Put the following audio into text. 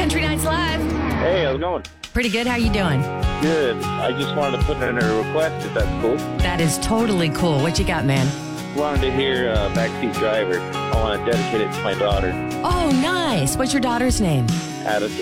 Country Nights Live. Hey, how's it going? Pretty good. How you doing? Good. I just wanted to put in a request, if that's cool. That is totally cool. What you got, man? Wanted to hear Backseat Driver. I want to dedicate it to my daughter, Oh, nice. What's your daughter's name? Addison.